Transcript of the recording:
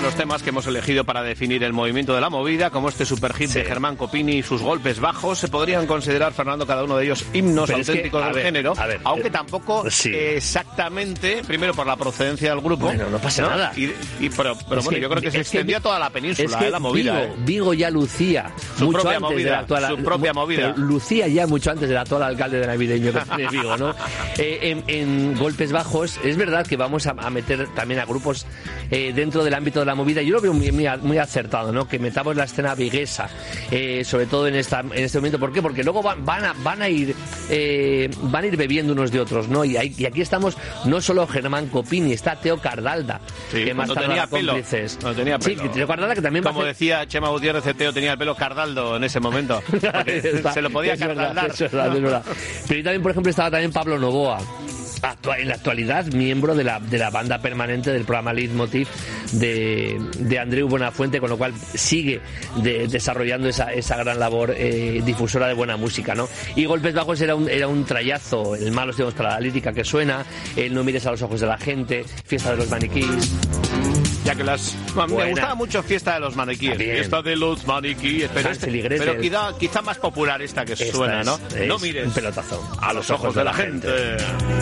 los temas que hemos elegido para definir el movimiento de la movida, como este superhit de Germán Copini y sus golpes bajos, se podrían considerar, Fernando, cada uno de ellos himnos auténticos del género, aunque tampoco exactamente, primero por la procedencia del grupo. Bueno, no pasa nada. Pero bueno, yo creo que se extendió a toda la península, la movida. Vigo ya lucía mucho antes de la actual... Su propia movida. Lucía ya mucho antes del actual alcalde de navideño de Vigo, ¿no? En golpes bajos, es verdad que vamos a meter también a grupos dentro del ámbito de la movida. Yo lo veo muy acertado, ¿no? Que metamos la escena viguesa, sobre todo en este momento. ¿Por qué? Porque luego van a ir bebiendo unos de otros, ¿no? Y aquí estamos, no solo Germán Copini, está Teo Cardalda, que más tarde era cómplices. No tenía pelo. Sí, Teo Cardalda, que también como decía Chema Gutiérrez, Teo tenía el pelo cardaldo en ese momento. Se lo podía cardaldar. Es verdad. Pero y también, por ejemplo, estaba también Pablo Novoa, en la actualidad miembro de la banda permanente del programa Leitmotiv de Andreu Buenafuente, con lo cual sigue desarrollando esa gran labor difusora de buena música, ¿no? Y Golpes Bajos era un trayazo, el malo tenemos para la lírica que suena, el No mires a los ojos de la gente, Fiesta de los maniquíes. Ya que me gustaba mucho Fiesta de los maniquíes. También. Fiesta de los maniquíes. Pero quizá más popular esta que suena, ¿no? No mires un pelotazo a los ojos de la gente.